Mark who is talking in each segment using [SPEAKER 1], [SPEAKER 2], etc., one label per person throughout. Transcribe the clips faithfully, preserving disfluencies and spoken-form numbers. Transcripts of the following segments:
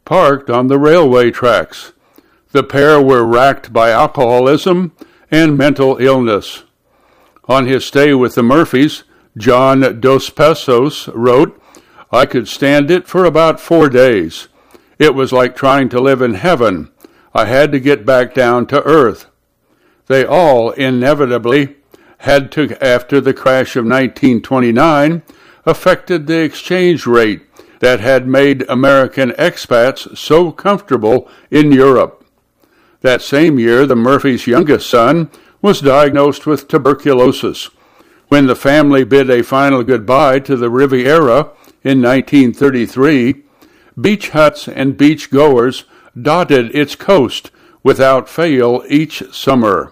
[SPEAKER 1] parked on the railway tracks. The pair were racked by alcoholism and mental illness. On his stay with the Murphys, John Dos Passos wrote, "I could stand it for about four days. It was like trying to live in heaven. I had to get back down to earth." They all inevitably had to, after the crash of nineteen twenty-nine, affected the exchange rate that had made American expats so comfortable in Europe. That same year, the Murphys' youngest son was diagnosed with tuberculosis. When the family bid a final goodbye to the Riviera in nineteen thirty-three, beach huts and beach goers dotted its coast without fail each summer.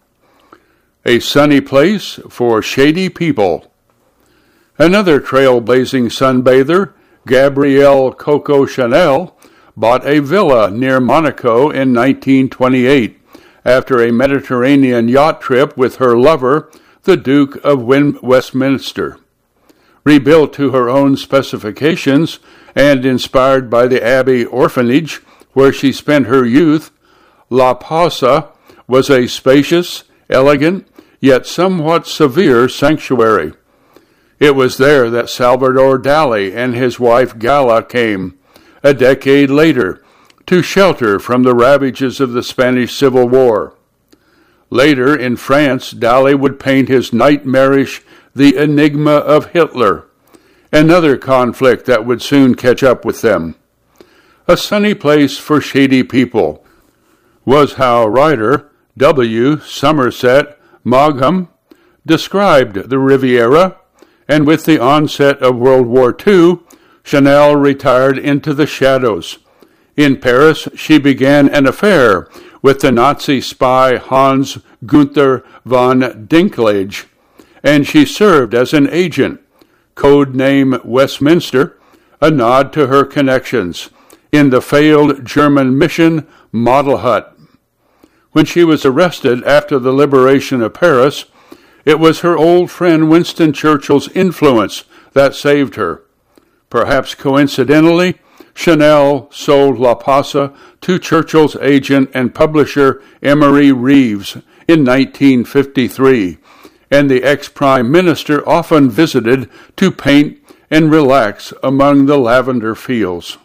[SPEAKER 1] A sunny place for shady people. Another trailblazing sunbather, Gabrielle Coco Chanel, bought a villa near Monaco in nineteen twenty-eight after a Mediterranean yacht trip with her lover, the Duke of Westminster. Rebuilt to her own specifications and inspired by the Abbey orphanage where she spent her youth, La Pausa was a spacious, elegant, yet somewhat severe sanctuary. It was there that Salvador Dali and his wife Gala came, a decade later, to shelter from the ravages of the Spanish Civil War. Later, in France, Dali would paint his nightmarish The Enigma of Hitler, another conflict that would soon catch up with them. A sunny place for shady people was how writer W. Somerset Maugham described the Riviera, and with the onset of World War Two, Chanel retired into the shadows. In Paris, she began an affair with the Nazi spy Hans Gunther von Dinklage, and she served as an agent, code name Westminster, a nod to her connections, in the failed German mission Model Hut. When she was arrested after the liberation of Paris, it was her old friend Winston Churchill's influence that saved her. Perhaps coincidentally, Chanel sold La Pausa to Churchill's agent and publisher Emery Reeves in nineteen fifty-three, and the ex-prime minister often visited to paint and relax among the lavender fields.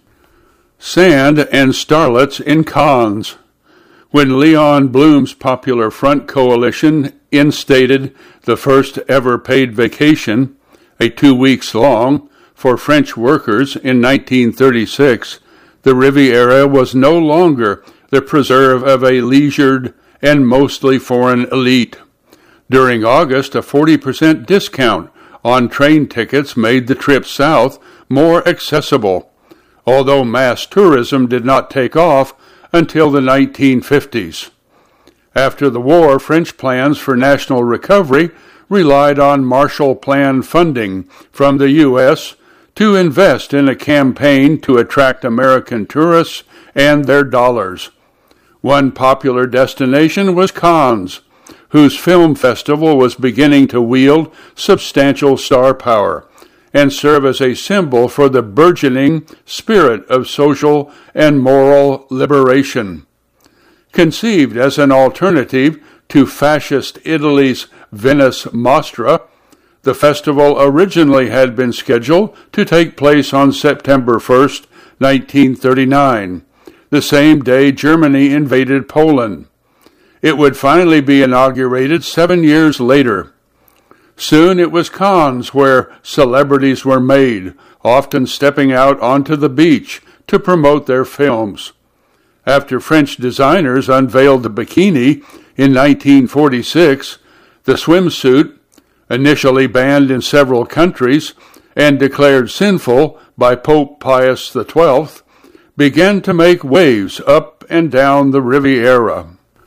[SPEAKER 1] Sand and starlets in Cannes. When Leon Blum's Popular Front Coalition instated the first ever paid vacation, a two weeks long, for French workers in nineteen thirty-six, the Riviera was no longer the preserve of a leisured and mostly foreign elite. During August, a forty percent discount on train tickets made the trip south more accessible, although mass tourism did not take off until the nineteen fifties. After the war, French plans for national recovery relied on Marshall Plan funding from the U S to invest in a campaign to attract American tourists and their dollars. One popular destination was Cannes, whose film festival was beginning to wield substantial star power and serve as a symbol for the burgeoning spirit of social and moral liberation. Conceived as an alternative to fascist Italy's Venice Mostra, the festival originally had been scheduled to take place on September first, nineteen thirty-nine, the same day Germany invaded Poland. It would finally be inaugurated seven years later. Soon it was Cannes where celebrities were made, often stepping out onto the beach to promote their films. After French designers unveiled the bikini in nineteen forty-six, the swimsuit, initially banned in several countries and declared sinful by Pope Pius the twelfth, began to make waves up and down the Riviera.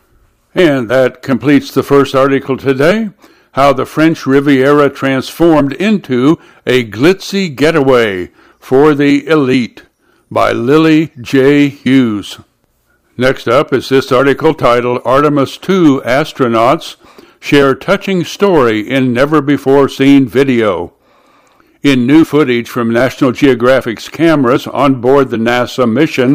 [SPEAKER 1] And that completes the first article today, how the French Riviera transformed into a glitzy getaway for the elite, by Lily J. Hughes. Next up is this article titled Artemis two Astronauts Share Touching Story in Never-Before-Seen Video. In new footage from National Geographic's cameras on board the NASA mission